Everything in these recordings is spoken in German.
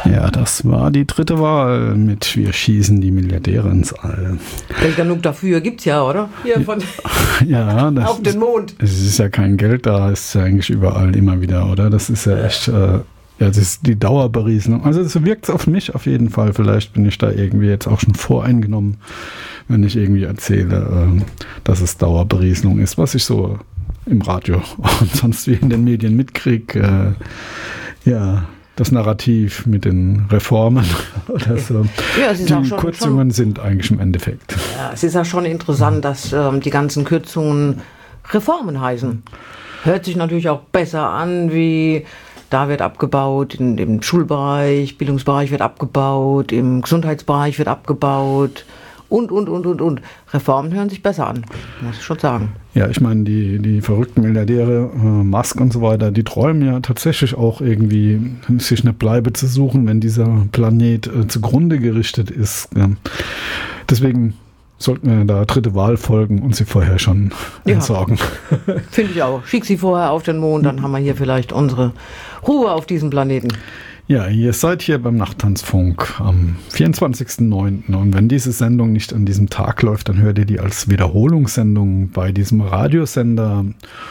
Ja, das war die dritte Wahl mit Wir schießen die Milliardäre ins All. Geld genug dafür gibt's ja, oder? Hier von ja, das auf den Mond. Es ist ja kein Geld da, es ist ja eigentlich überall immer wieder, oder? Das ist ja echt, ja, das ist die Dauerberieselung. Also es wirkt auf mich auf jeden Fall. Vielleicht bin ich da irgendwie jetzt auch schon voreingenommen, wenn ich irgendwie erzähle, dass es Dauerberieselung ist, was ich so im Radio und sonst wie in den Medien mitkriege. Ja, das Narrativ mit den Reformen oder so. Ja, es ist die auch Kürzungen sind eigentlich im Endeffekt. Ja, es ist ja schon interessant, dass die ganzen Kürzungen Reformen heißen. Hört sich natürlich auch besser an, wie da wird abgebaut, im Schulbereich, Bildungsbereich wird abgebaut, im Gesundheitsbereich wird abgebaut und. Reformen hören sich besser an, muss ich schon sagen. Ja, ich meine, die verrückten Milliardäre, Musk und so weiter, die träumen ja tatsächlich auch irgendwie, sich eine Bleibe zu suchen, wenn dieser Planet zugrunde gerichtet ist. Ja. Deswegen sollten wir da dritte Wahl folgen und sie vorher schon entsorgen. Finde ich auch. Schick sie vorher auf den Mond, dann haben wir hier vielleicht unsere Ruhe auf diesem Planeten. Ja, ihr seid hier beim Nachttanzfunk am 24.09. Und wenn diese Sendung nicht an diesem Tag läuft, dann hört ihr die als Wiederholungssendung bei diesem Radiosender.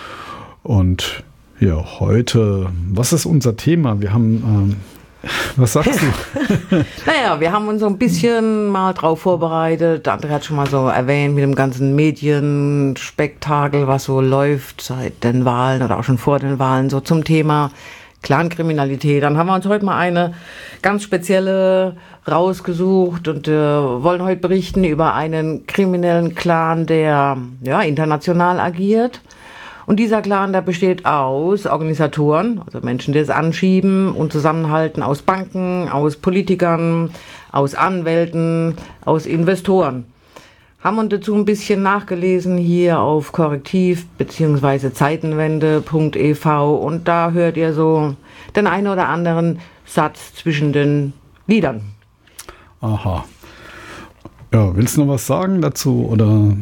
Und ja, heute, was ist unser Thema? Wir haben, was sagst du? Naja, wir haben uns so ein bisschen mal drauf vorbereitet. André hat schon mal so erwähnt mit dem ganzen Medienspektakel, was so läuft seit den Wahlen oder auch schon vor den Wahlen, so zum Thema Clankriminalität. Dann haben wir uns heute mal eine ganz spezielle rausgesucht und wollen heute berichten über einen kriminellen Clan, der ja international agiert. Und dieser Clan, der besteht aus Organisatoren, also Menschen, die es anschieben und zusammenhalten, aus Banken, aus Politikern, aus Anwälten, aus Investoren. Haben uns dazu ein bisschen nachgelesen hier auf korrektiv bzw. zeitenwende.ev und da hört ihr so den einen oder anderen Satz zwischen den Liedern. Aha. Ja, willst du noch was sagen dazu oder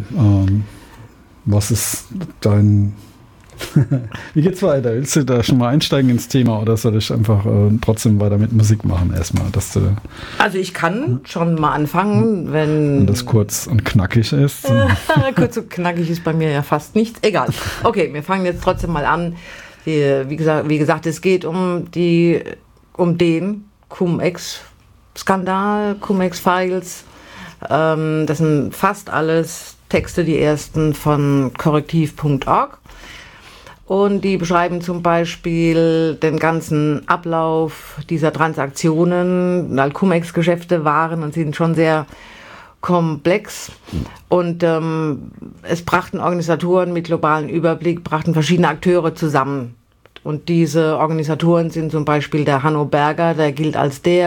was ist dein... Wie geht's weiter? Willst du da schon mal einsteigen ins Thema oder soll ich einfach trotzdem weiter mit Musik machen erstmal? Also ich kann schon mal anfangen, wenn das kurz und knackig ist. Kurz und knackig ist bei mir ja fast nichts. Egal. Okay, wir fangen jetzt trotzdem mal an. Wie gesagt, es geht um den Cum-Ex-Skandal, Cum-Ex-Files. Das sind fast alles Texte, die ersten von korrektiv.org. Und die beschreiben zum Beispiel den ganzen Ablauf dieser Transaktionen. Cum-Ex-Geschäfte waren und sind schon sehr komplex. Und es brachten Organisatoren mit globalen Überblick, brachten verschiedene Akteure zusammen. Und diese Organisatoren sind zum Beispiel der Hanno Berger, der gilt als der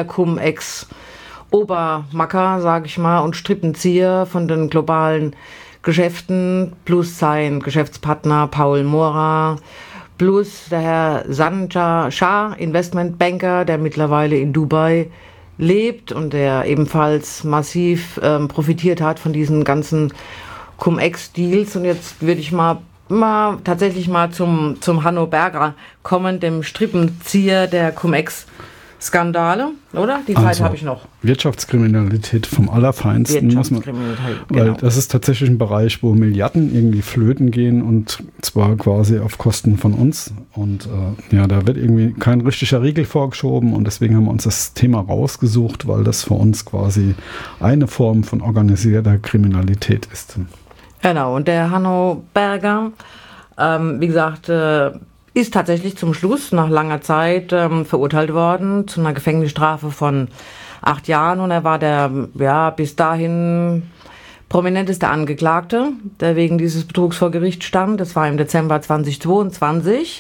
Cum-Ex-Obermacker, sage ich mal, und Strippenzieher von den globalen Geschäften, plus sein Geschäftspartner Paul Mora, plus der Herr Sanjay Shah, Investmentbanker, der mittlerweile in Dubai lebt und der ebenfalls massiv profitiert hat von diesen ganzen Cum-Ex-Deals. Und jetzt würde ich mal tatsächlich mal zum Hanno Berger kommen, dem Strippenzieher der Cum-Ex-Skandale, oder? Die Zeit habe ich noch. Wirtschaftskriminalität vom Allerfeinsten, muss man, weil das ist tatsächlich ein Bereich, wo Milliarden irgendwie flöten gehen und zwar quasi auf Kosten von uns. Und ja, da wird irgendwie kein richtiger Riegel vorgeschoben und deswegen haben wir uns das Thema rausgesucht, weil das für uns quasi eine Form von organisierter Kriminalität ist. Genau, und der Hanno Berger, wie gesagt, ist tatsächlich zum Schluss nach langer Zeit verurteilt worden zu einer Gefängnisstrafe von 8 Jahren. Und er war der bis dahin prominenteste Angeklagte, der wegen dieses Betrugs vor Gericht stand. Das war im Dezember 2022.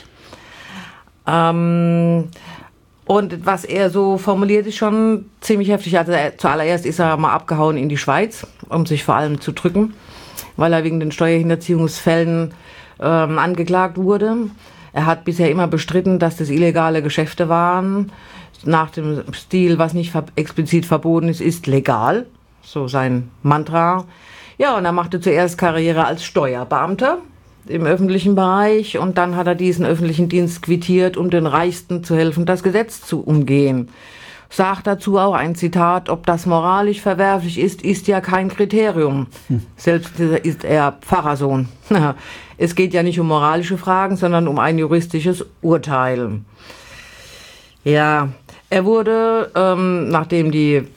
Und was er so formuliert, ist schon ziemlich heftig. Also zuallererst ist er mal abgehauen in die Schweiz, um sich vor allem zu drücken, weil er wegen den Steuerhinterziehungsfällen angeklagt wurde. Er hat bisher immer bestritten, dass das illegale Geschäfte waren. Nach dem Stil, was nicht explizit verboten ist, ist legal. So sein Mantra. Ja, und er machte zuerst Karriere als Steuerbeamter im öffentlichen Bereich und dann hat er diesen öffentlichen Dienst quittiert, um den Reichsten zu helfen, das Gesetz zu umgehen. sagt dazu auch ein Zitat: Ob das moralisch verwerflich ist ja kein Kriterium. Selbst ist er Pfarrersohn. Es geht ja nicht um moralische Fragen, sondern um ein juristisches Urteil. Ja, er wurde, nachdem die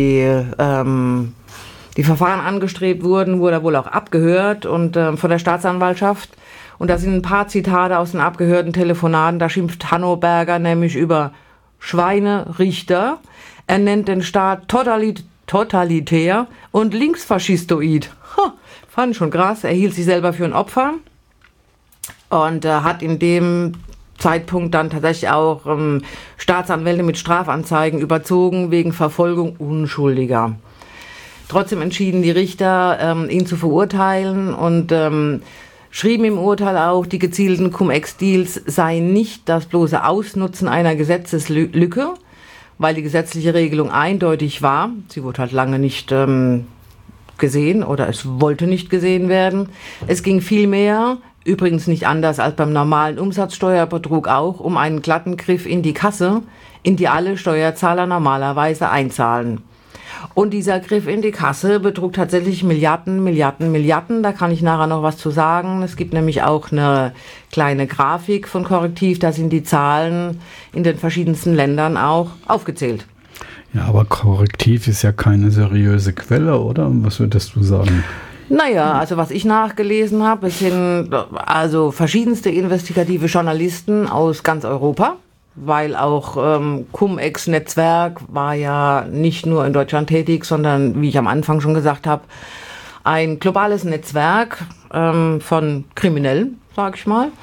Verfahren angestrebt wurden, wurde er wohl auch abgehört und von der Staatsanwaltschaft. Und da sind ein paar Zitate aus den abgehörten Telefonaten. Da schimpft Hanno Berger nämlich über Schweinerichter. Er nennt den Staat totalitär und linksfaschistoid. Fand ich schon krass. Er hielt sich selber für ein Opfer und hat in dem Zeitpunkt dann tatsächlich auch Staatsanwälte mit Strafanzeigen überzogen wegen Verfolgung Unschuldiger. Trotzdem entschieden die Richter, ihn zu verurteilen und schrieben im Urteil auch, die gezielten Cum-Ex-Deals seien nicht das bloße Ausnutzen einer Gesetzeslücke, weil die gesetzliche Regelung eindeutig war. Sie wurde halt lange nicht gesehen oder es wollte nicht gesehen werden. Es ging vielmehr, übrigens nicht anders als beim normalen Umsatzsteuerbetrug auch, um einen glatten Griff in die Kasse, in die alle Steuerzahler normalerweise einzahlen. Und dieser Griff in die Kasse betrug tatsächlich Milliarden. Da kann ich nachher noch was zu sagen. Es gibt nämlich auch eine kleine Grafik von Korrektiv, da sind die Zahlen in den verschiedensten Ländern auch aufgezählt. Ja, aber Korrektiv ist ja keine seriöse Quelle, oder? Was würdest du sagen? Naja, also was ich nachgelesen habe, es sind also verschiedenste investigative Journalisten aus ganz Europa, weil auch Cum-Ex-Netzwerk war ja nicht nur in Deutschland tätig, sondern, wie ich am Anfang schon gesagt habe, ein globales Netzwerk von Kriminellen, sag ich mal,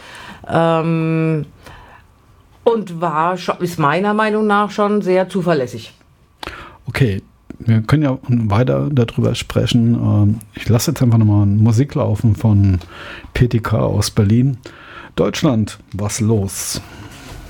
und ist meiner Meinung nach schon sehr zuverlässig. Okay, wir können ja weiter darüber sprechen. Ich lasse jetzt einfach nochmal Musik laufen von PTK aus Berlin. Deutschland, was los?